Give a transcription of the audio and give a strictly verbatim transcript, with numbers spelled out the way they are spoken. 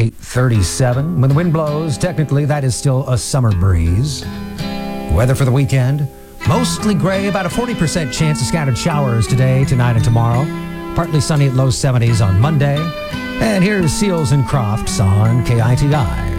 eight thirty-seven. When the wind blows, technically that is still a summer breeze. Weather for the weekend, mostly gray, about a forty percent chance of scattered showers today, tonight, and tomorrow. Partly sunny at low seventies on Monday. And here's Seals and Crofts on K I T I.